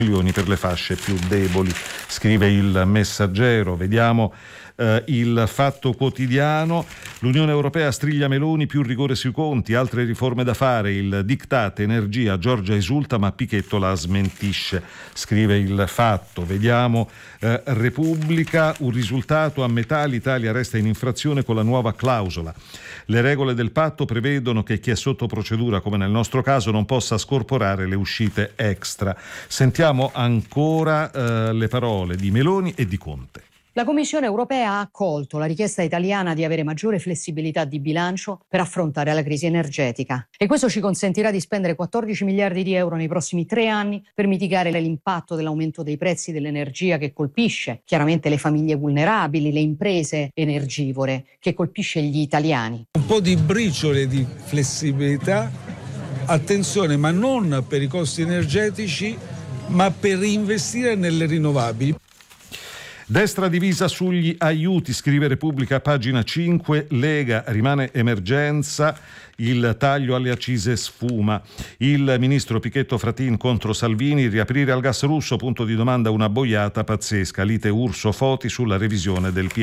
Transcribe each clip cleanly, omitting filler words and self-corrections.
milioni per le fasce più deboli, scrive il Messaggero. Vediamo il Fatto Quotidiano. L'Unione Europea striglia Meloni, più rigore sui conti, altre riforme da fare, il diktat energia, Giorgia esulta ma Pichetto la smentisce, scrive il Fatto. Vediamo Repubblica, un risultato a metà, l'Italia resta in infrazione con la nuova clausola. Le regole del patto prevedono che chi è sotto procedura, come nel nostro caso, non possa scorporare le uscite extra. Sentiamo ancora le parole di Meloni e di Conte. La Commissione europea ha accolto la richiesta italiana di avere maggiore flessibilità di bilancio per affrontare la crisi energetica e questo ci consentirà di spendere 14 miliardi di euro nei prossimi 3 anni per mitigare l'impatto dell'aumento dei prezzi dell'energia che colpisce chiaramente le famiglie vulnerabili, le imprese energivore, che colpisce gli italiani. Un po' di briciole di flessibilità, attenzione, ma non per i costi energetici, ma per investire nelle rinnovabili. Destra divisa sugli aiuti, scrive Repubblica, pagina 5, Lega, rimane emergenza, il taglio alle accise sfuma. Il ministro Pichetto Fratin contro Salvini, riaprire al gas russo, punto di domanda, una boiata pazzesca, lite Urso-Foti sulla revisione del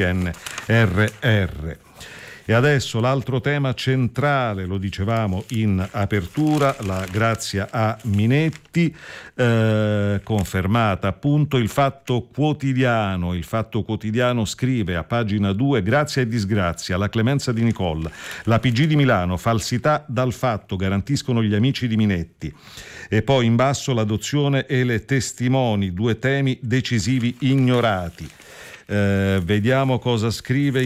PNRR. E adesso l'altro tema centrale, lo dicevamo in apertura, la grazia a Minetti, confermata appunto. Il Fatto Quotidiano. Il Fatto Quotidiano scrive a pagina 2, grazia e disgrazia, la clemenza di Nicole, la PG di Milano, falsità dal fatto, garantiscono gli amici di Minetti. E poi in basso l'adozione e le testimoni, 2 temi decisivi ignorati. Vediamo cosa scrive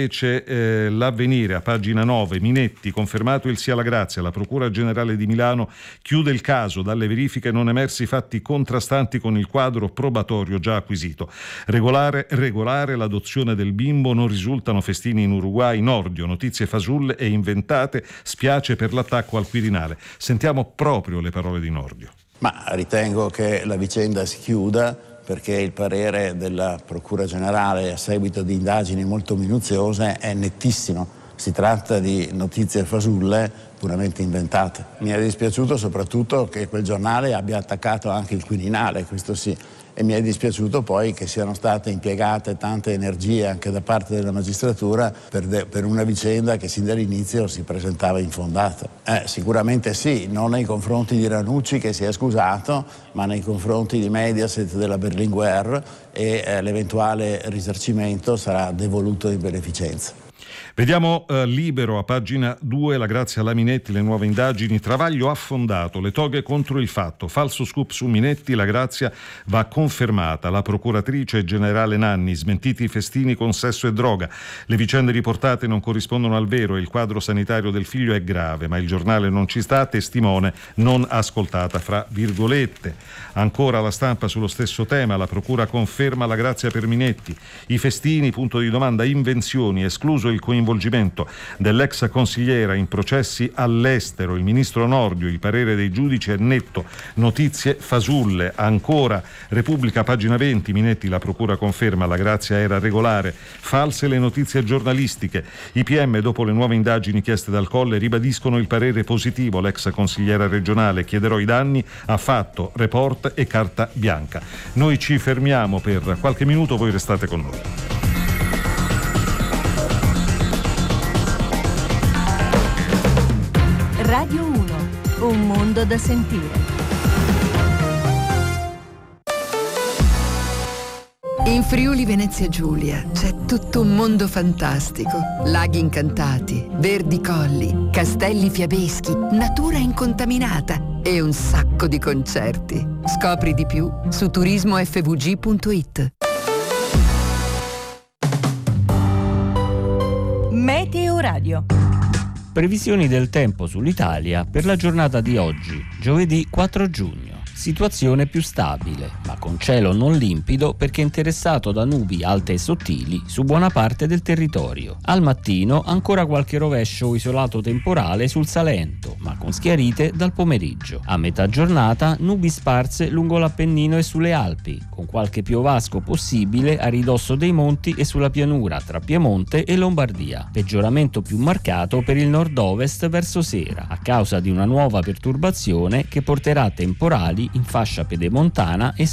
invece l'Avvenire a pagina 9. Minetti, confermato il sì alla grazia, la Procura Generale di Milano chiude il caso, dalle verifiche non emersi fatti contrastanti con il quadro probatorio già acquisito. Regolare l'adozione del bimbo, non risultano festini in Uruguay. Nordio, notizie fasulle e inventate, spiace per l'attacco al Quirinale. Sentiamo proprio le parole di Nordio. Ma ritengo che la vicenda si chiuda, perché il parere della Procura Generale a seguito di indagini molto minuziose è nettissimo. Si tratta di notizie fasulle puramente inventate. Mi è dispiaciuto soprattutto che quel giornale abbia attaccato anche il Quirinale, questo sì. E mi è dispiaciuto poi che siano state impiegate tante energie anche da parte della magistratura per una vicenda che sin dall'inizio si presentava infondata. Sicuramente sì, non nei confronti di Ranucci, che si è scusato, ma nei confronti di Mediaset, della Berlinguer, e l'eventuale risarcimento sarà devoluto in beneficenza. Vediamo Libero a pagina 2, la grazia alla Minetti, le nuove indagini, travaglio affondato, le toghe contro il fatto, falso scoop su Minetti, la grazia va confermata, la procuratrice generale Nanni, smentiti i festini con sesso e droga, le vicende riportate non corrispondono al vero e il quadro sanitario del figlio è grave, ma il giornale non ci sta, testimone non ascoltata, fra virgolette. Ancora La Stampa sullo stesso tema, la procura conferma la grazia per Minetti, i festini, punto di domanda, invenzioni, escluso il coinvolgimento dell'ex consigliera in processi all'estero, il ministro Nordio, il parere dei giudici è netto, notizie fasulle. Ancora Repubblica, pagina 20, Minetti, la procura conferma la grazia era regolare, false le notizie giornalistiche, i PM dopo le nuove indagini chieste dal Colle ribadiscono il parere positivo, l'ex consigliera regionale, chiederò i danni, ha fatto report e carta bianca. Noi ci fermiamo per qualche minuto, voi restate con noi. Radio 1, un mondo da sentire. In Friuli Venezia Giulia c'è tutto un mondo fantastico. Laghi incantati, verdi colli, castelli fiabeschi, natura incontaminata e un sacco di concerti. Scopri di più su turismofvg.it. Meteo Radio. Previsioni del tempo sull'Italia per la giornata di oggi, giovedì 4 giugno. Situazione più stabile, ma con cielo non limpido perché interessato da nubi alte e sottili su buona parte del territorio. Al mattino ancora qualche rovescio isolato temporale sul Salento, ma con schiarite dal pomeriggio. A metà giornata nubi sparse lungo l'Appennino e sulle Alpi, con qualche piovasco possibile a ridosso dei monti e sulla pianura tra Piemonte e Lombardia. Peggioramento più marcato per il nord-ovest verso sera, a causa di una nuova perturbazione che porterà temporali in fascia pedemontana e